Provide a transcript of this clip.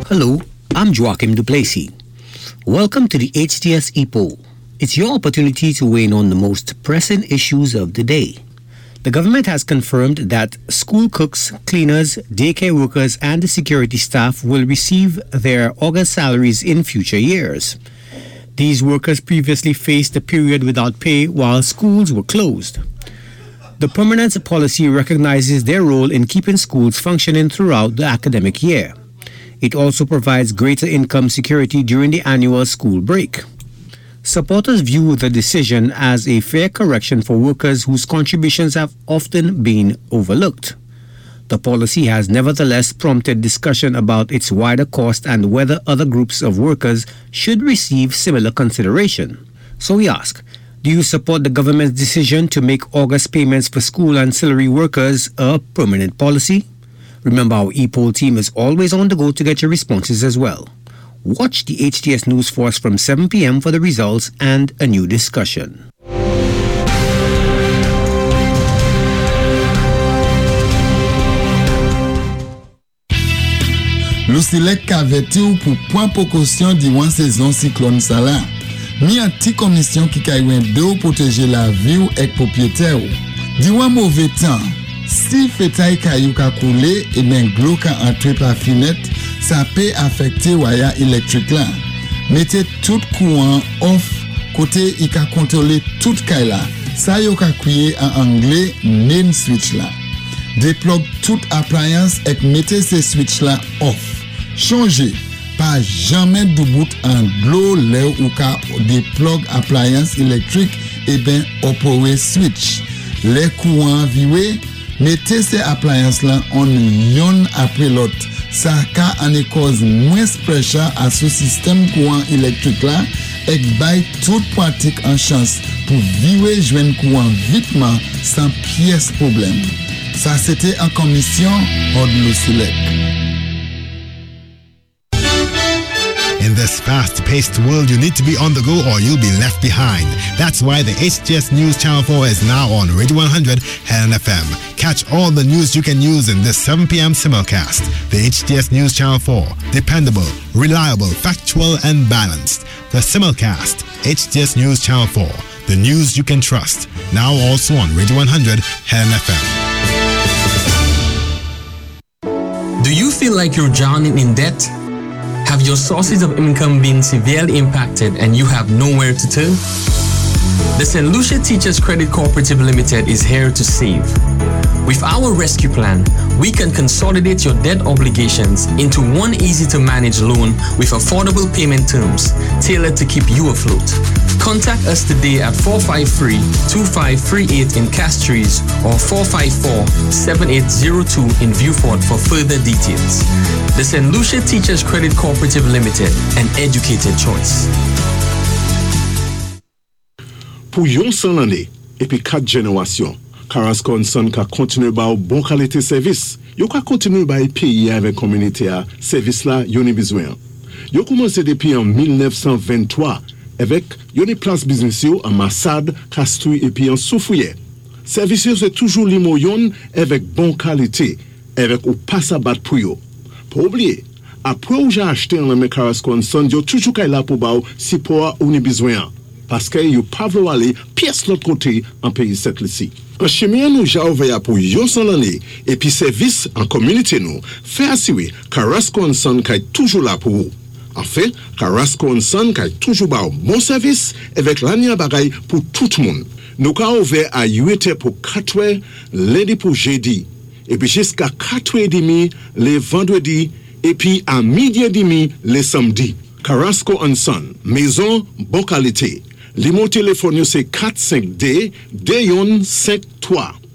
Hello, I'm Joachim Duplessis. Welcome to the HTS e-poll. It's your opportunity to weigh in on the most pressing issues of the day. The government has confirmed that school cooks, cleaners, daycare workers, and the security staff will receive their August salaries in future years. These workers previously faced a period without pay while schools were closed. The permanent policy recognizes their role in keeping schools functioning throughout the academic year. It also provides greater income security during the annual school break. Supporters view the decision as a fair correction for workers whose contributions have often been overlooked. The policy has nevertheless prompted discussion about its wider cost and whether other groups of workers should receive similar consideration. So we ask, do you support the government's decision to make August payments for school ancillary workers a permanent policy? Remember, our e-poll team is always on the go to get your responses as well. Watch the HTS News Force from 7 p.m. for the results and a new discussion. Lucilec kaveti ou pour point précaution durant saison cyclone Salah. Mi an ti commission qui kaywen de ou protéger la vie ou ek propriétaire ou. Durant mauvais temps, si fetaille kayou ka koule et ben glo ka entre par fenêtre, ça peut affecter wire électrique là. Mettez tout courant off côté il ka contrôler tout kay là. Ça yo ka crier en anglais main switch là. Déplug toute appliance et mettez ces switch là off. Changez, pas jamais de bout en glo là ou ka déplug appliance électrique et ben opérer switch. Les courants viwe, mettez ces appliances là en yon après l'autre. Ça ka en cause moins pressure à ce système courant électrique là et bay toute pratique en chance pour vivre joindre courant vitement sans pièce problème. Ça c'était en commission hors de Lucilec. In this fast-paced world, you need to be on the go or you'll be left behind. That's why the HTS News Channel 4 is now on Radio 100 Helen FM. Catch all the news you can use in this 7 p.m. simulcast. The HTS News Channel 4. Dependable, reliable, factual, and balanced. The simulcast. HTS News Channel 4. The news you can trust. Now also on Radio 100 Helen FM. Do you feel like you're drowning in debt? Have your sources of income been severely impacted and you have nowhere to turn? The St. Lucia Teachers Credit Cooperative Limited is here to save. With our rescue plan, we can consolidate your debt obligations into one easy-to-manage loan with affordable payment terms tailored to keep you afloat. Contact us today at 453-2538 in Castries or 454-7802 in Viewfort for further details. The St. Lucia Teachers Credit Cooperative Limited, an educated choice. Pour yon san l'année et puis 4 générations, Carrasco & Son ka continue ba bon qualité service. Yo ka continue ba payer avec communauté a service là yon besoin. Yo commencé depuis en 1923 avec yon place business yo en Massad, Castouille et puis en Soufouye. Service yo c'est toujours limoyon avec bon qualité, avec ou pas à battre pour yo. Pas oublier, après ou j'ai acheté un Carrasco & Son, yo toujours kay là pour ba si pour ou ni besoin. Parce que yo pas vouloir aller pièce l'autre côté en pays cette ici. En chemin nous j'ai ouvert pour yon son l'année et puis service en communauté nous fait assurer Carrasco & Son kay toujours là pour vous. En fait, Carrasco & Son kay toujours ba bon service avec l'année bagay pour tout le monde. Nous ka ouvert à 8h pour 4h lundi pour jeudi et puis jusqu'à 4h30 les vendredis et puis à midi et demi les samedis. Carrasco & Son, maison bon qualité. Le téléphone c'est 45D 53.